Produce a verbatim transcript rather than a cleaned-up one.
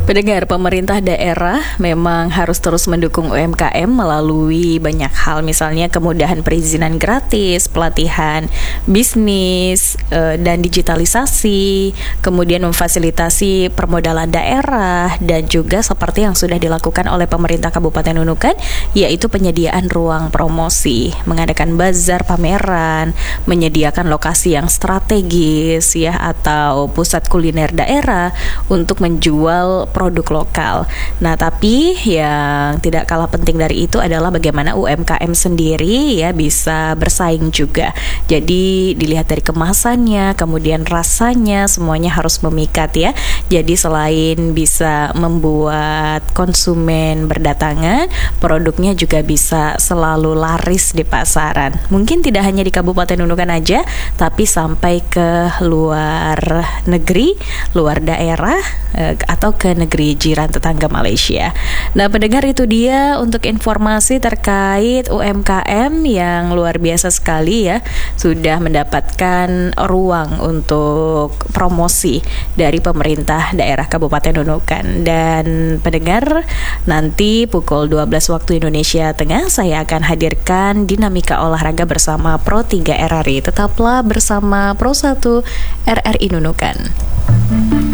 Pendengar, pemerintah daerah memang harus terus mendukung U M K M melalui banyak hal, misalnya kemudahan perizinan gratis, pelatihan bisnis, e, dan digitalisasi, kemudian memfasilitasi permodalan daerah, dan juga seperti yang sudah dilakukan oleh pemerintah Kabupaten Nunukan, yaitu penyediaan ruang promosi, mengadakan bazar pameran, menyediakan lokasi yang strategis ya, atau pusat kuliner daerah untuk menjual produk lokal. Nah, tapi yang tidak kalah penting dari itu adalah bagaimana U M K M sendiri ya bisa bersaing juga. Jadi dilihat dari kemasannya, kemudian rasanya, semuanya harus memikat ya. Jadi selain bisa membuat konsumen berdatangan, produknya juga bisa selalu laris di pasaran. Mungkin tidak hanya di Kabupaten Nunukan aja, tapi sampai ke luar negeri, luar daerah, eh, atau ke negeri jiran tetangga Malaysia. Nah, pendengar, itu dia untuk informasi terkait U M K M yang luar biasa sekali ya, sudah mendapatkan ruang untuk promosi dari pemerintah daerah Kabupaten Nunukan. Dan pendengar, nanti pukul dua belas waktu Indonesia Tengah saya akan hadirkan dinamika olahraga bersama Pro tiga R R I. Tetaplah bersama Pro satu R R I Nunukan.